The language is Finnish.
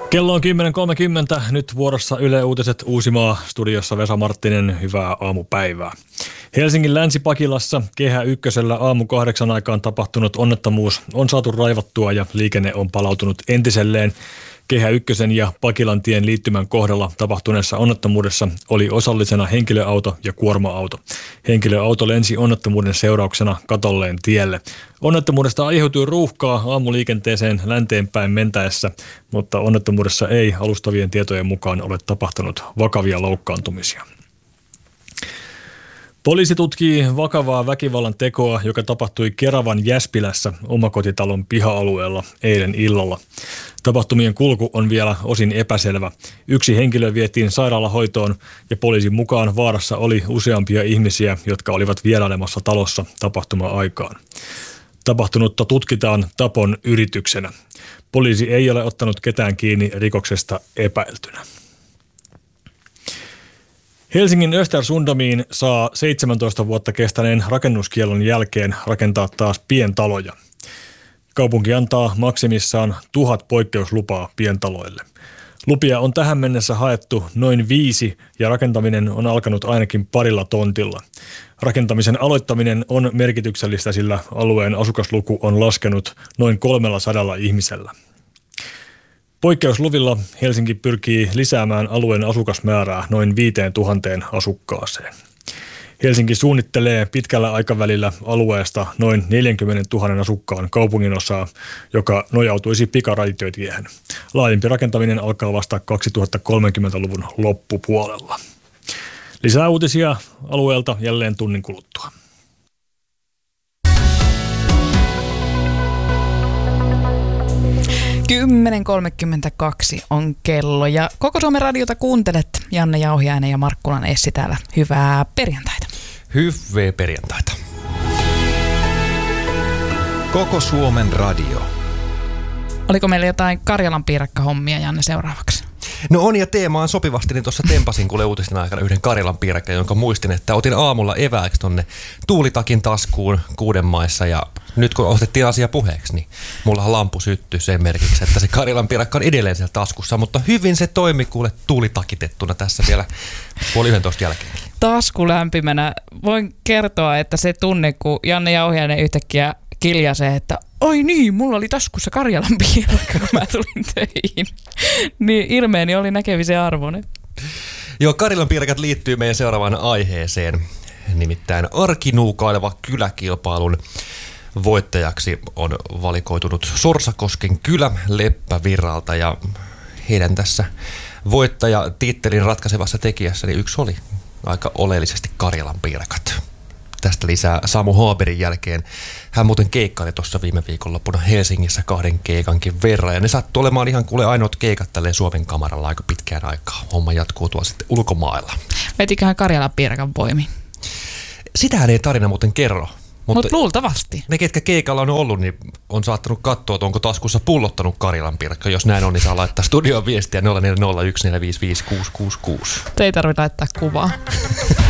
Kello on 10.30, nyt vuorossa Yle Uutiset Uusimaa, studiossa Vesa Marttinen, hyvää aamupäivää. Helsingin Länsi-Pakilassa Kehä Ykkösellä aamu 8 aikaan tapahtunut onnettomuus on saatu raivattua ja liikenne on palautunut entiselleen. Kehä Ykkösen ja Pakilantien liittymän kohdalla tapahtuneessa onnettomuudessa oli osallisena henkilöauto ja kuorma-auto. Henkilöauto lensi onnettomuuden seurauksena katolleen tielle. Onnettomuudesta aiheutui ruuhkaa aamuliikenteeseen länteenpäin mentäessä, mutta onnettomuudessa ei alustavien tietojen mukaan ole tapahtunut vakavia loukkaantumisia. Poliisi tutkii vakavaa väkivallan tekoa, joka tapahtui Keravan Jäspilässä omakotitalon piha-alueella eilen illalla. Tapahtumien kulku on vielä osin epäselvä. Yksi henkilö vietiin sairaalahoitoon ja poliisin mukaan vaarassa oli useampia ihmisiä, jotka olivat vierailemassa talossa tapahtuma-aikaan. Tapahtunutta tutkitaan tapon yrityksenä. Poliisi ei ole ottanut ketään kiinni rikoksesta epäiltynä. Helsingin Östersundomiin saa 17 vuotta kestäneen rakennuskiellon jälkeen rakentaa taas pientaloja. Kaupunki antaa maksimissaan 1000 poikkeuslupaa pientaloille. Lupia on tähän mennessä haettu noin 5 ja rakentaminen on alkanut ainakin parilla tontilla. Rakentamisen aloittaminen on merkityksellistä, sillä alueen asukasluku on laskenut noin 300 ihmisellä. Poikkeusluvilla Helsinki pyrkii lisäämään alueen asukasmäärää noin 5000 asukkaaseen. Helsinki suunnittelee pitkällä aikavälillä alueesta noin 40 000 asukkaan kaupunginosaa, joka nojautuisi pikaraitiotiehen. Laajempi rakentaminen alkaa vasta 2030-luvun loppupuolella. Lisää uutisia alueelta jälleen tunnin kuluttua. Kymmenen 10.32 on kello ja koko Suomen radiota kuuntelet. Janne Jauhiainen ja Markkulan Essi täällä. Hyvää perjantaita. Hyvää perjantaita. Koko Suomen radio. Oliko meillä jotain Karjalan piirakkahommia, Janne, seuraavaksi? No on, ja teemaan sopivasti, niin tuossa tempasin kuule uutisten aikana yhden Karjalan piirakkan, jonka muistin, että otin aamulla evääksi tonne tuulitakin taskuun Kuudenmaissa, ja nyt kun otettiin asia puheeksi, niin mullahan lampu syttyi sen merkiksi, että se Karjalan piirakka on edelleen siellä taskussa, mutta hyvin se toimi kuule tuulitakitettuna tässä vielä 10:30 jälkeen. Tasku lämpimänä. Voin kertoa, että se tunne, kun Janne Jauhiainen yhtäkkiä kiljasee, että oi niin, mulla oli taskussa Karjalan piirakka, kun mä tulin töihin. Niin ilmeeni oli näkemisen arvoinen. Joo, Karjalan piirakat liittyy meidän seuraavaan aiheeseen. Nimittäin arkinuukaileva kyläkilpailun voittajaksi on valikoitunut Sorsakosken kylä Leppävirralta, ja heidän tässä voittajatittelin ratkaisevassa tekijässä niin yksi oli aika oleellisesti Karjalan piirakat. Tästä lisää Samu Haaberin jälkeen. Hän muuten keikkaili tuossa viime viikonloppuna Helsingissä 2 keikankin verran. Ja ne sattuu olemaan ihan kuule ainoat keikat tälleen Suomen kamaralla aika pitkään aikaa. Homma jatkuu tuolla sitten ulkomailla. Vetiköhän Karjalan piirakan voimi? Sitähän ei tarina muuten kerro. Mutta luultavasti. Ne, ketkä keikalla on ollut, niin on saattanut katsoa, että onko taskussa pullottanut Karjalan piirakka. Jos näin on, niin saa laittaa studioon viestiä 0401 455 666. Ei tarvitse laittaa kuvaa.